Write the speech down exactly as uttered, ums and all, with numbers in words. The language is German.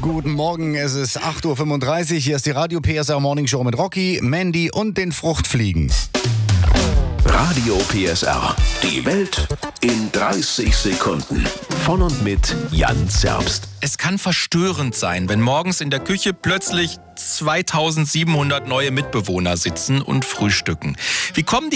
Guten Morgen, es ist acht Uhr fünfunddreißig. Hier ist die Radio P S R Morning Show mit Rocky, Mandy und den Fruchtfliegen. Radio P S R. Die Welt in dreißig Sekunden. Von und mit Jan Zerbst. Es kann verstörend sein, wenn morgens in der Küche plötzlich zweitausendsiebenhundert neue Mitbewohner sitzen und frühstücken. Wie kommen die